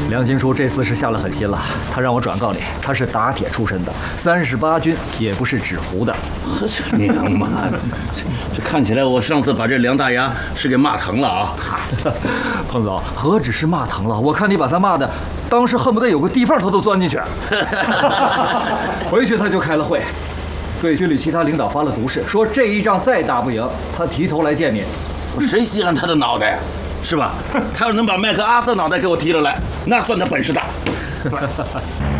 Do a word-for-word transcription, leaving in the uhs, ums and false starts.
梁兴书这次是下了狠心了，他让我转告你，他是打铁出身的，三十八军也不是纸糊的。 娘妈的，这这看起来我上次把这梁大牙是给骂疼了啊！ 彭总，何止是骂疼了，我看你把他骂的，当时恨不得有个地缝他都钻进去。回去他就开了会，对军旅其他领导发了毒誓，说这一仗再打不赢，他提头来见你。 谁稀罕他的脑袋呀？是吧？他要能把麦克阿瑟脑袋给我提了来，那算他本事大。